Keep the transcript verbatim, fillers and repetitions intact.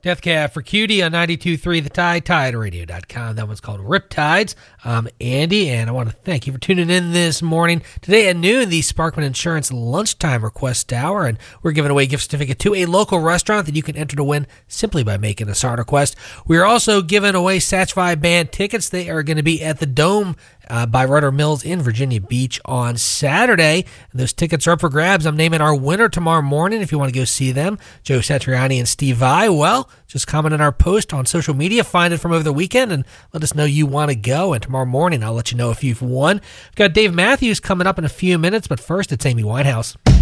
Death Cab for Cutie on ninety-two point three The Tide, tide radio dot com. That one's called Riptides. I'm Andy, and I want to thank you for tuning in this morning. Today at noon, the Sparkman Insurance Lunchtime Request Hour, and we're giving away a gift certificate to a local restaurant that you can enter to win simply by making a song request. We are also giving away Satch Five Band tickets. They are going to be at the Dome uh, by Rudder Mills in Virginia Beach on Saturday. Those tickets are up for grabs. I'm naming our winner tomorrow morning if you want to go see them, Joe Satriani and Steve Vai. Well, just comment on our post on social media, find it from over the weekend, and let us know you want to go. And tomorrow morning, I'll let you know if you've won. We've got Dave Matthews coming up in a few minutes, but first, it's Amy Winehouse.